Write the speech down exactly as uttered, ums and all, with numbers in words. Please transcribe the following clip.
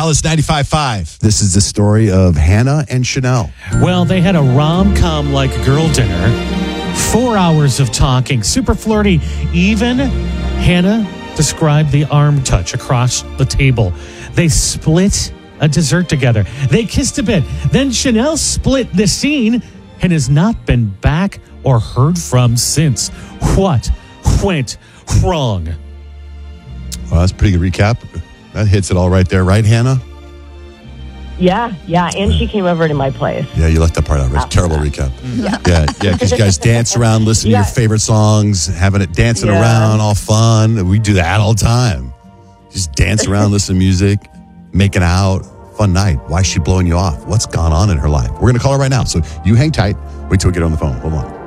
Alice ninety-five point five. This is the story of Hannah and Chanel. Well, they had a rom-com like girl dinner. Four hours of talking. Super flirty. Even Hannah described the arm touch across the table. They split a dessert together. They kissed a bit. Then Chanel split the scene and has not been back or heard from since. What went wrong? Well, that's a pretty good recap. That hits it all right there, right, Hannah? Yeah, yeah. And she came over to my place. Yeah, you left that part out. Right? Terrible recap. Yeah, yeah, yeah. Because you guys dance around, listen Yeah. to your favorite songs, having it dancing Yeah. around, all fun. We do that all the time. Just dance around, listen to music, making out. Fun night. Why is she blowing you off? What's gone on in her life? We're going to call her right now. So you hang tight. Wait till we get on the phone. Hold on.